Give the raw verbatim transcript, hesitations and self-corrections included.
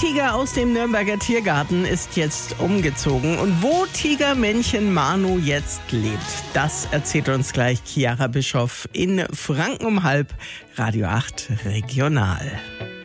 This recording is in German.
Tiger aus dem Nürnberger Tiergarten ist jetzt umgezogen. Und wo Tigermännchen Manu jetzt lebt, das erzählt uns gleich Chiara Bischoff in Franken um halb, Radio acht Regional.